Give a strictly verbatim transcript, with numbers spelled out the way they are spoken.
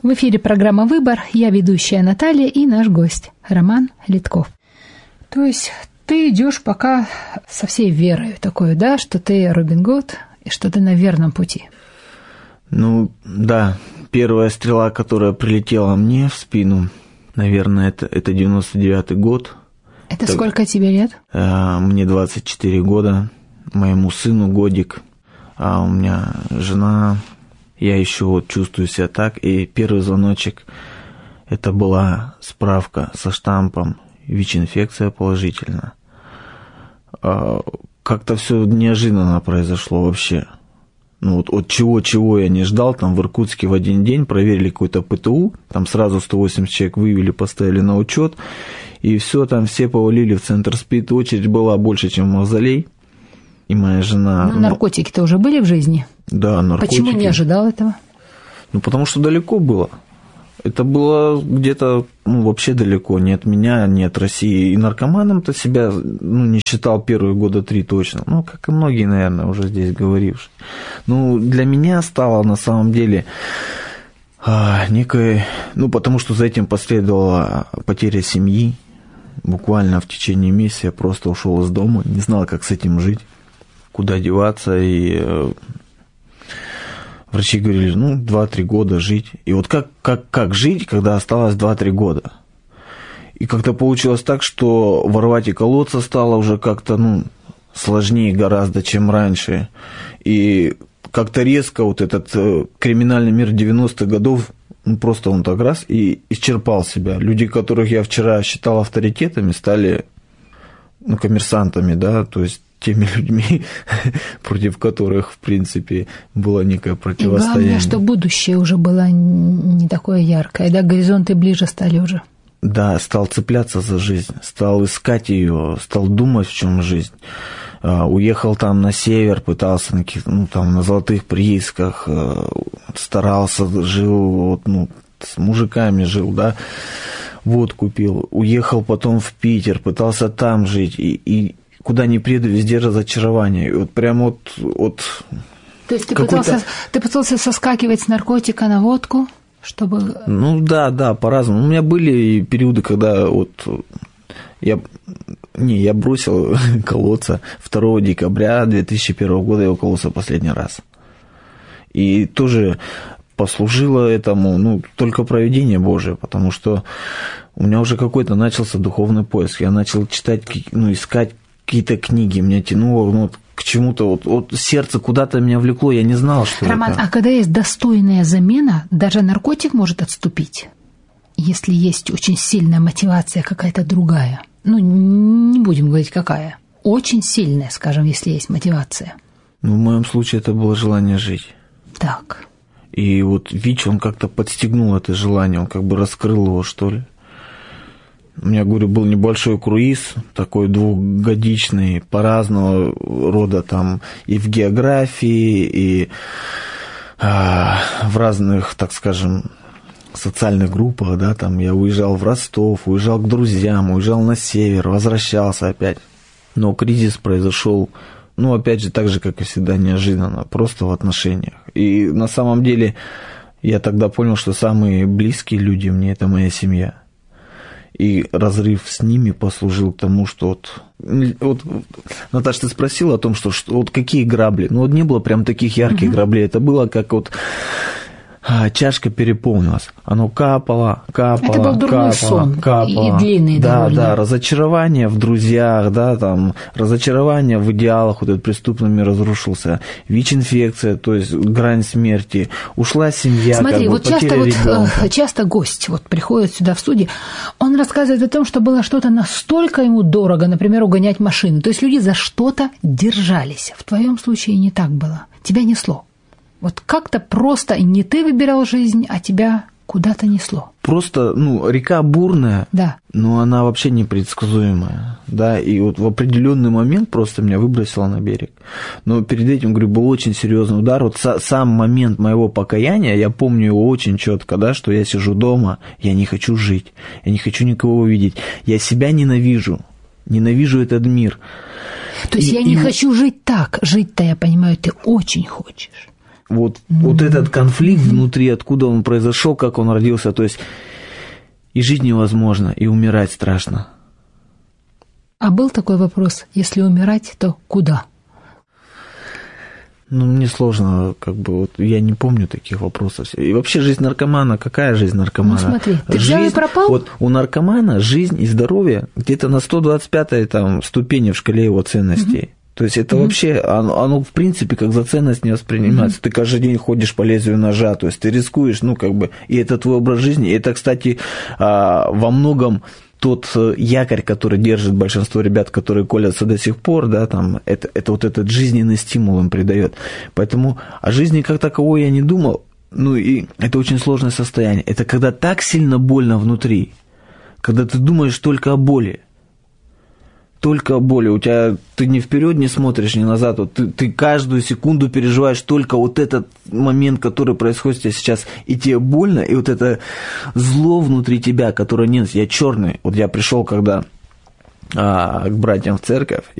В эфире программа «Выбор». Я ведущая Наталья и наш гость Роман Литков. То есть ты идешь пока со всей верой такой, да, что ты Робин Гуд и что ты на верном пути? Ну, да. Первая стрела, которая прилетела мне в спину, наверное, это, это девяносто девятый год. Это так, сколько тебе лет? Э, мне двадцать четыре года, моему сыну годик, а у меня жена... Я еще вот чувствую себя так, и первый звоночек, это была справка со штампом ВИЧ-инфекция положительно. Как-то все неожиданно произошло вообще. Ну вот от чего-чего я не ждал, там в Иркутске в один день проверили какой-то ПТУ, там сразу сто восемьдесят человек вывели, поставили на учет, и все, там все повалили в центр СПИД, очередь была больше, чем в мавзолей. И моя жена... Ну, наркотики-то уже были в жизни? Да, наркотики. Почему не ожидал этого? Ну, потому что далеко было. Это было где-то, ну, вообще далеко, не от меня, не от России. И наркоманом-то себя, ну, не считал первые года три точно. Ну, как и многие, наверное, уже здесь говорившие. Ну, для меня стало на самом деле а, некой... Ну, потому что за этим последовала потеря семьи. Буквально в течение месяца я просто ушел из дома, не знал, как с этим жить, куда деваться, и э, врачи говорили, ну, два-три года жить. И вот как, как, как жить, когда осталось два-три года? И как-то получилось так, что ворвать и колоться стало уже как-то, ну, сложнее гораздо, чем раньше. И как-то резко вот этот э, криминальный мир девяностых годов, ну, просто он так раз и исчерпал себя. Люди, которых я вчера считал авторитетами, стали, ну, коммерсантами, да, то есть теми людьми, против которых, в принципе, было некое противостояние. И главное, что будущее уже было не такое яркое, да, горизонты ближе стали уже. Да, стал цепляться за жизнь, стал искать ее, стал думать, в чем жизнь. Уехал там на север, пытался на, ну, там, на золотых приисках, старался, жил, вот, ну, с мужиками жил, да, водку пил. Уехал потом в Питер, пытался там жить, и, и куда ни приеду, везде разочарование. И вот прям вот... вот То есть ты пытался, ты пытался соскакивать с наркотика на водку, чтобы... Ну да, да, по-разному. У меня были периоды, когда вот я... Не, я бросил колоться второго декабря две тысячи первого года, я кололся последний раз. И тоже послужило этому, ну, только провидение Божие, потому что у меня уже какой-то начался духовный поиск. Я начал читать, ну, искать какие-то книги, меня тянуло, ну, к чему-то, вот, вот сердце куда-то меня влекло, я не знал, что Роман, это. а когда есть достойная замена, даже наркотик может отступить, если есть очень сильная мотивация какая-то другая. Ну, не будем говорить, какая. Очень сильная, скажем, если есть мотивация. Ну, в моем случае это было желание жить. Так. И вот ВИЧ, он как-то подстегнул это желание, он как бы раскрыл его, что ли. У меня, говорю, был небольшой круиз, такой двухгодичный, по-разному рода, там, и в географии, и а, в разных, так скажем, социальных группах, да, там я уезжал в Ростов, уезжал к друзьям, уезжал на север, возвращался опять. Но кризис произошел, ну, опять же, так же, как и всегда, неожиданно, просто в отношениях. И на самом деле я тогда понял, что самые близкие люди мне – это моя семья. И разрыв с ними послужил к тому, что вот... вот Наташа, ты спросила о том, что, что вот какие грабли. Ну, вот не было прям таких ярких uh-huh. граблей. Это было как вот... А, чашка переполнилась, оно капало, капало, это был дурной капало, сон, капало. И длинный да, довольно. Да, разочарование в друзьях, да, там, разочарование в идеалах, вот этот преступный мир разрушился, ВИЧ-инфекция, то есть грань смерти, ушла семья. Смотри, как вот бы, часто, вот, ребенка. часто гость вот приходит сюда в студию, он рассказывает о том, что было что-то настолько ему дорого, например, угонять машину, то есть люди за что-то держались. В твоем случае не так было, тебя несло. Вот как-то просто не ты выбирал жизнь, а тебя куда-то несло. Просто, ну, река бурная, да. но она вообще непредсказуемая, да, и вот в определенный момент просто меня выбросило на берег. Но перед этим, говорю, был очень серьезный удар. Вот сам момент моего покаяния, я помню его очень четко, да, что я сижу дома, я не хочу жить, я не хочу никого увидеть, я себя ненавижу, ненавижу этот мир. То есть и, я не и... хочу жить так, жить-то, я понимаю, ты очень хочешь. Вот, mm-hmm. вот этот конфликт внутри, откуда он произошел, как он родился, то есть и жить невозможно, и умирать страшно. А был такой вопрос, если умирать, то куда? Ну, мне сложно, как бы, вот я не помню таких вопросов. И вообще жизнь наркомана, какая жизнь наркомана? Ну, смотри, ты жизнь, взял и пропал? Вот у наркомана жизнь и здоровье где-то на сто двадцать пятой там, ступени в шкале его ценностей. Mm-hmm. То есть это mm-hmm. вообще, оно, оно в принципе как за ценность не воспринимается. Mm-hmm. Ты каждый день ходишь по лезвию ножа, то есть ты рискуешь, ну, как бы, и это твой образ жизни. И это, кстати, во многом тот якорь, который держит большинство ребят, которые колятся до сих пор, да, там, это, это вот этот жизненный стимул им придает. Поэтому о жизни как таковой я не думал. Ну, и это очень сложное состояние. Это когда так сильно больно внутри, когда ты думаешь только о боли. Только о боли. У тебя ты ни вперед не смотришь, ни назад. Вот ты, ты каждую секунду переживаешь только вот этот момент, который происходит у тебя сейчас, и тебе больно, и вот это зло внутри тебя, которое нет. Я черный. Вот я пришел когда а, к братьям в церковь.